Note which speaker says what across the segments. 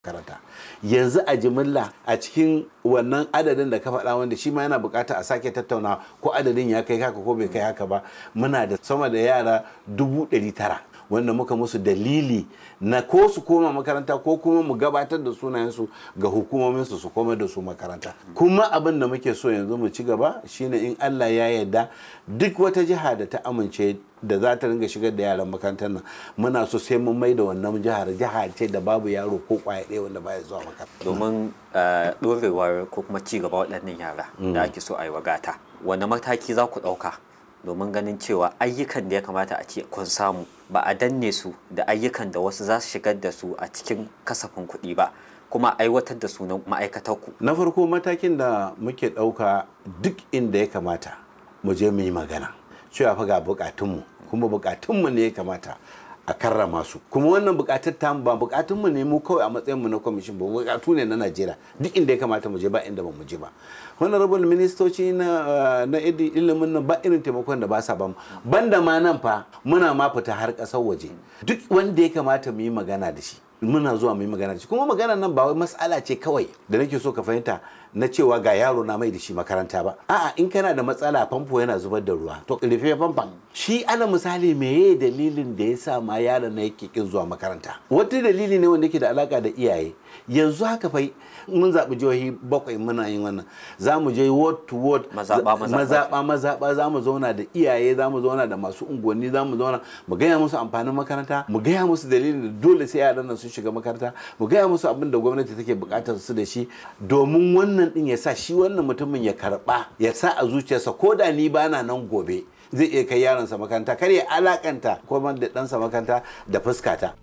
Speaker 1: karanta yanzu a jimilla a cikin wannan adadin da ka faɗa wanda shi ma yana bukata a sake tattaunawa ko adadin ya kai haka ko bai kai haka ba, muna da sama da yara 900 wanda muka musu dalili na ko su koma makaranta ko kuma mu gabatar da sunayensu ga hukumominsu su koma da su makaranta. Kuma abin da muke so yanzu mu ci gaba shine in Allah ya yarda duk wata jiha da ta amince da za ta ringa shigar da yaran makarantar nan muna so sai mun mai da wannan jiha ce da babu yaro ko kwaya ɗaya wanda baya zuwa makaranta.
Speaker 2: Domin ɗorewar ko kuma ci gaba waɗannan yara da ake so a yi wagata, wani mataki za ku ɗauka domin ganin cewa ayyukan da ya kamata a ce kun samu ba a danne su da ayyukan da wasu za su shigar da su a cikin kasafin kuɗi ba, kuma aiwatar da su na ma'aikatarku?
Speaker 1: Na farko matakin da muke ɗauka duk inda ya kamata mu je mu yi magana cewa fa ga bukatunmu, kuma bukatunmu ne ya kamata a karrama su, kuma wannan bukatar ta ba bukatunmu ne mu kawai a matsayinmu na kwamishin ba, bukatu ne na Najeriya duk inda ya kamata mu je ba inda ba mu je ba. Honorable ministoci na ilimin nan ba irin taimakon da ba sa ba mu, banda ma nan fa muna ma fita har ƙasar waje, duk wanda ya kamata mu yi magana da shi muna zuwa mu yi magana da shi. Kuma magana nan ba wai matsala ce kawai da nake so ka fahimta na cewa ga yaro na mai da shi makaranta ba, a'a in kana da matsala famfo yana zubar da ruwa to rufe famfon. Shi ala misali meye dalilin da ya sa ma yaron na yake kin zuwa makaranta, wata dalili ne wanda yake da alaka da iyaye. Yanzu haka fa mun zaɓi jihohi 7 muna yin wannan, za mu je ward to ward, mazaɓa za mu zauna da iyaye, za mu zauna da masu unguwanni, za mu zauna mu gaya musu amfanin makaranta, mu gaya musu dalilin da dole sai yaran nan sun shiga makaranta, mu gaya musu abin da gwamnati take buƙatar su da shi, domin wannan din ya sa shi wannan mutumin ya karɓa, ya sa a zuciyarsa ko da ni bana nan gobe zai iya kai yaronsa makaranta, kar ya alakanta ko da ɗansa makaranta da fuskata.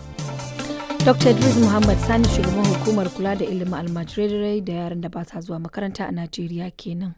Speaker 3: Dr. Idris Muhammad Sani, shugaban hukumar kula da ilimin almajirai da yaran da ba sa zuwa makaranta a Najeriya kenan.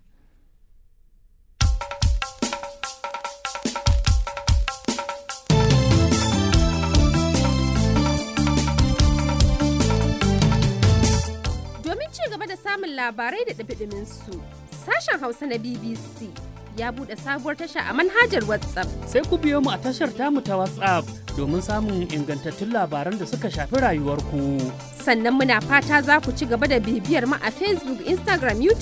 Speaker 4: Domin ci gaba da samun labarai da ɗumi su, sashen Hausa na BBC ya buɗe sabuwar tasha a manhajar WhatsApp.
Speaker 5: Sai ku biyo mu a tashar tamu ta WhatsApp domin samun ingantattun labaran da suka shafi rayuwarku.
Speaker 4: Sannan muna fata za ku ci gaba da bibiyar mu a Facebook, Instagram, YouTube